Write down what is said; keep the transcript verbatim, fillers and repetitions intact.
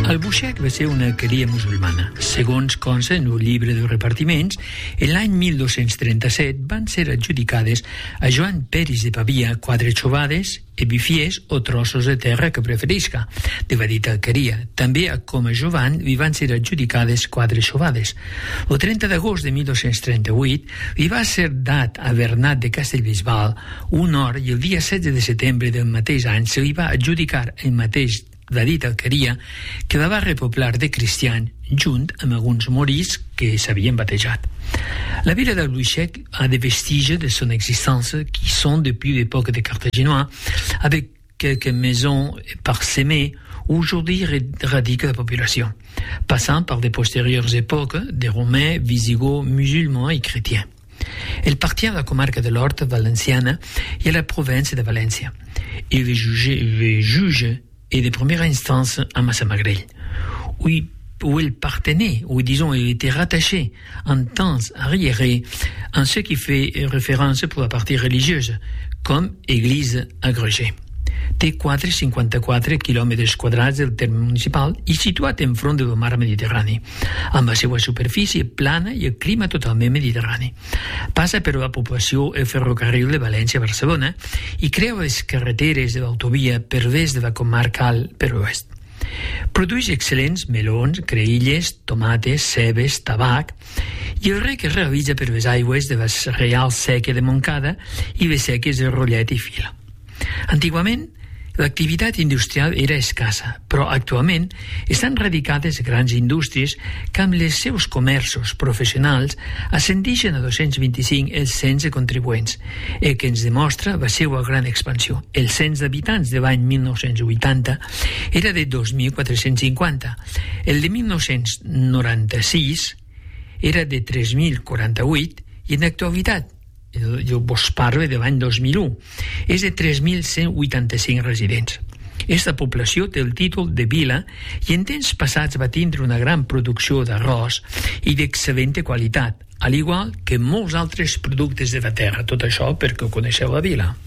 Albuixec va ser una alqueria musulmana. Segons consta en el llibre de repartiments, en l'any mil dos-cents trenta-set van ser adjudicades a Joan Peris de Pavia quatre xovades, ebifiers o trossos de terra que preferisca, de la dita alqueria. També a Coma Jovan li van ser adjudicades quatre xovades. El trenta d'agost de mil dos-cents trenta-vuit li va ser dat a Bernat de Castellbisbal un hort i el dia setze de setembre del mateix any se li va adjudicar el mateix la dita alqueria, que la va repoblar de cristians junt amb alguns moriscs que s'havien batejat. La vila d'Albuixec a des vestiges de son existence qui sont depuis l'époque des Carthaginois, avec quelques maisons parsemées où aujourd'hui radique la population, passant par des postérieures époques des Romains, Visigoths, musulmans et chrétiens. Elle appartient à la comarque de l'Horta valenciana et à la province de València. Et le juge, le juge et de première instance à Massamagrell, où, il, où elle partenait, où disons elle était rattachée en temps arriéré en ce qui fait référence pour la partie religieuse, comme église agrégée. Té quatre coma cinquanta-quatre quilòmetres quadrats del terme municipal i situat enfront del mar Mediterrani, amb la seva superfície plana i el clima totalment mediterrani. Passa per la població el ferrocarril de València-Barcelona i creua les carreteres de l'autovia per l'est de la comarcal per l'oest. Produeix excel·lents melons, creïlles, tomates, cebes, tabac i el rec es realitza per les aigües de les Reals Seques de Montcada i les seques de Rollet i Fila. Antigament, l'activitat industrial era escassa, però actualment estan radicades grans indústries que amb els seus comerços professionals ascendixen a dos-cents vint-i-cinc els cens de contribuents, el que ens demostra la seva gran expansió. El cens d'habitants de l'any mil nou-cents vuitanta era de dos mil quatre-cents cinquanta, el de mil nou-cents noranta-sis era de tres mil quaranta-vuit i en l'actualitat, jo vos parlo de l'any dos mil u, és de tres mil cent vuitanta-cinc residents. Esta població té el títol de vila i en temps passats va tindre una gran producció d'arròs i d'excel·lent qualitat, al igual que molts altres productes de la terra. Tot això perquè coneixeu la vila.